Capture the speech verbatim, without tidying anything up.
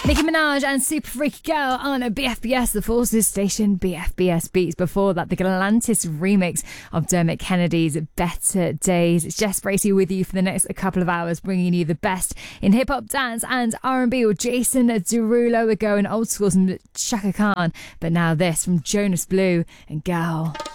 Nicki Minaj and Super Freaky Girl on a B F B S, the Forces Station, B F B S Beats. Before that, the Galantis remix of Dermot Kennedy's Better Days. It's Jess Bracey with you for the next couple of hours, bringing you the best in hip-hop, dance and R and B with Jason Derulo. We're going old school from Chaka Khan, but now this from Jonas Blue and Girl.